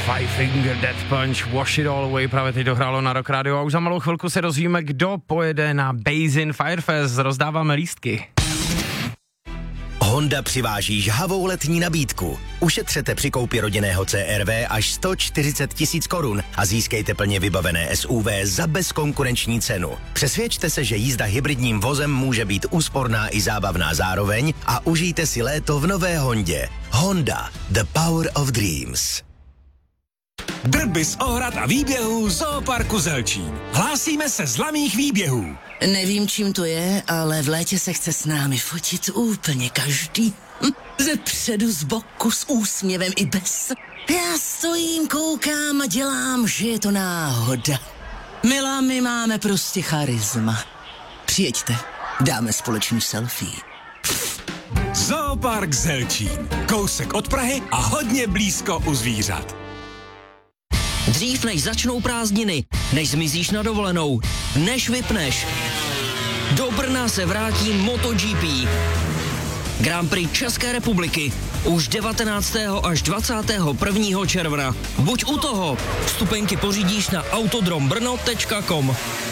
Five Finger Death Punch, Wash It All Away, právě teď dohrálo na Rock Radio a už za malou chvilku se dozvíme, kdo pojede na Basin Firefest, rozdáváme lístky. Honda přiváží žhavou letní nabídku. Ušetřete při koupi rodinného CR-V až 140 000 korun a získejte plně vybavené SUV za bezkonkurenční cenu. Přesvědčte se, že jízda hybridním vozem může být úsporná i zábavná zároveň a užijte si léto v nové Hondě. Honda, the power of dreams. Drby z ohrad a výběhů Zooparku Zelčín. Hlásíme se z laných výběhů. Nevím, čím to je, ale v létě se chce s námi fotit úplně každý. Ze předu, z boku, s úsměvem i bez. Já stojím, koukám a dělám, že je to náhoda. Milá, my máme prostě charisma. Přijeďte, dáme společný selfie. Zoopark Zelčín. Kousek od Prahy a hodně blízko u zvířat. Dřív než začnou prázdniny, než zmizíš na dovolenou, než vypneš. Do Brna se vrátí MotoGP. Grand Prix České republiky už 19. až 21. června. Buď u toho. Vstupenky pořídíš na autodrombrno.com.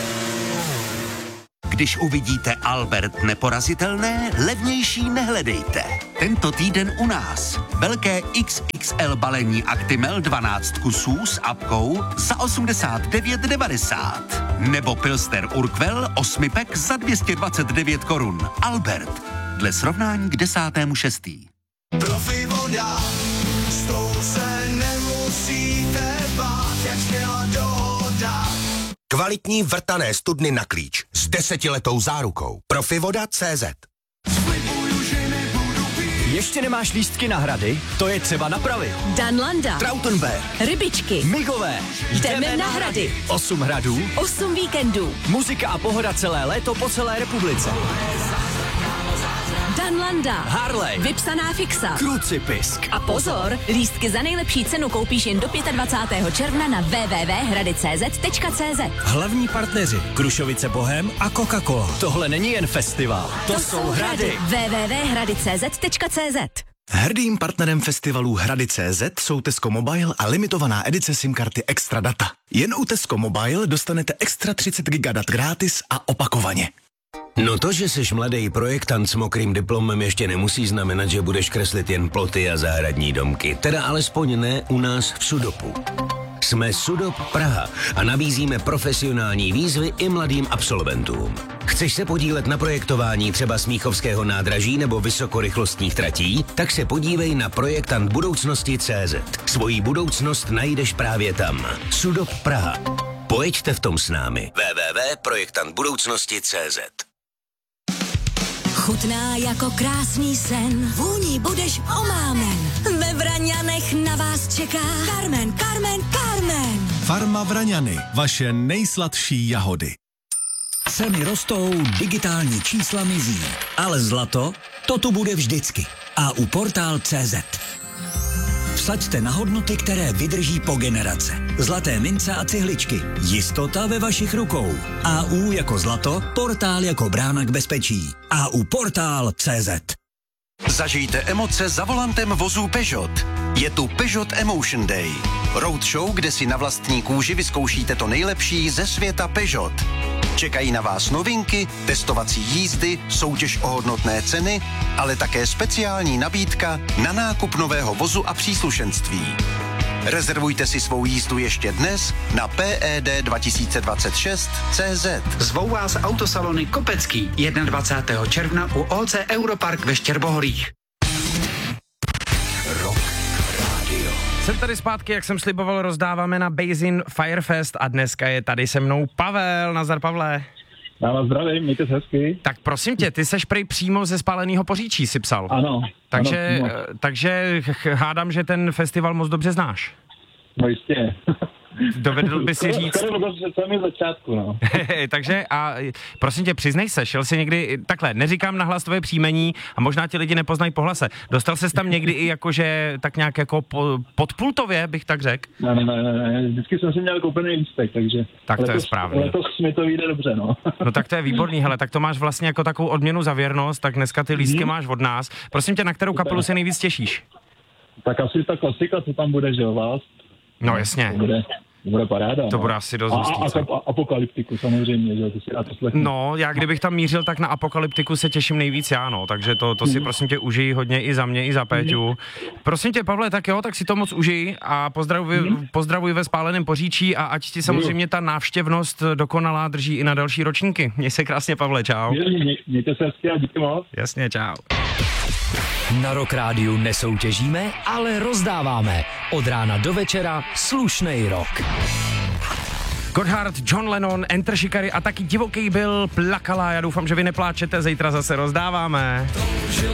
Když uvidíte Albert neporazitelné, levnější nehledejte. Tento týden u nás. Velké XXL balení Actimel 12 kusů s apkou za 89,90. Nebo Pilsner Urquell 8-pack za 229 korun. Albert. Dle srovnání k 10.6. Profi voda, s tou se nemusíte bát, jak směla dohoda. Kvalitní vrtané studny na klíč s 10letou zárukou. Profivoda.cz. Ještě nemáš lístky na hrady? To je třeba napravit. Danlanda, Trautenberg, Rybičky, Migové. Jdeme na hrady. 8 hradů, 8 víkendů. muzika a pohoda celé léto po celé republice. Danlanda, Harley, vypsaná fixa. Krucipisk. A pozor, lístky za nejlepší cenu koupíš jen do 25. června na www.hradicz.cz. Hlavní partneři Krušovice Bohem a Coca-Cola. Tohle není jen festival, to jsou hrady. www.hradicz.cz. Hrdým partnerem festivalu Hrady.cz jsou Tesco Mobile a limitovaná edice SIM-karty Extra Data. Jen u Tesco Mobile dostanete extra 30 GB dat gratis a opakovaně. No to, že jsi mladý projektant s mokrým diplomem, ještě nemusí znamenat, že budeš kreslit jen ploty a zahradní domky. Teda alespoň ne u nás v Sudopu. Jsme Sudop Praha a nabízíme profesionální výzvy i mladým absolventům. Chceš se podílet na projektování třeba Smíchovského nádraží nebo vysokorychlostních tratí? Tak se podívej na projektantbudoucnosti.cz. Svojí budoucnost najdeš právě tam. Sudop Praha. Pojeďte v tom s námi. www.projektantbudoucnosti.cz. Chutná jako krásný sen, vůní budeš omámen. Ve Vraňanech na vás čeká Carmen, Carmen, Carmen. Farma Vraňany, vaše nejsladší jahody. Ceny rostou, digitální čísla mizí. Ale zlato, to tu bude vždycky. A u Portál.cz. Vsaďte na hodnoty, které vydrží po generace. Zlaté mince a cihličky. Jistota ve vašich rukou. AU jako zlato, Portál jako brána k bezpečí. AU Portál.cz. Zažijte emoce za volantem vozů Peugeot. Je tu Peugeot Emotion Day. Roadshow, kde si na vlastní kůži vyzkoušíte to nejlepší ze světa Peugeot. Čekají na vás novinky, testovací jízdy, soutěž o hodnotné ceny, ale také speciální nabídka na nákup nového vozu a příslušenství. Rezervujte si svou jízdu ještě dnes na PED2026.cz. Zvou vás autosalony Kopecký 21. června u OC Europark ve Štěrbohorích. Rock Radio. Jsem tady zpátky, jak jsem sliboval, rozdáváme na Basin Firefest a dneska je tady se mnou Pavel. Nazdar, Pavle. Já vás zdravím, mějte se hezky. Tak prosím tě, ty seš prej přímo ze Spáleného Poříčí, si psal. Ano. Takže hádám, že ten festival moc dobře znáš. No jistě. Dovedl by si říct... Skoro dobře samém začátku, no. Takže a prosím tě, přiznej se, šel jsi někdy, takhle, neříkám nahlas tvoje příjmení a možná ti lidi nepoznají po hlase. Dostal ses tam někdy i jakože tak nějak jako podpultově, bych tak řekl? Ne, vždycky jsem si měl koupený lístek, takže... Tak to je správně. Letos mi to vyjde dobře, no. No tak to je výborný, hele, tak to máš vlastně jako takovou odměnu za věrnost, tak dneska ty lístky máš od nás. Prosím tě, na kterou kapelu se nejvíc těšíš? Tak asi ta klasika, co tam bude, že jo, vás? No jasně. To bude paráda. To bude asi dost hustý. A Apokalyptiku samozřejmě, že to si rád poslechnu. No, já kdybych tam mířil, tak na Apokalyptiku se těším nejvíc já, no, takže to si prosím tě užij hodně i za mě, i za Péťu. Prosím tě, Pavle, tak jo, tak si to moc užij a pozdravuj ve Spáleném Poříčí a ať ti samozřejmě ta návštěvnost dokonalá drží i na další ročníky. Měj se krásně, Pavle, čau. Mějte se hezky a díky moc. Jasně, čau. Na Rock Rádiu nesoutěžíme, ale rozdáváme. Od rána do večera slušnej rock. Gotthard, John Lennon, Enter Shikari a taky Divoký byl Plakala. Já doufám, že vy nepláčete, zítra zase rozdáváme.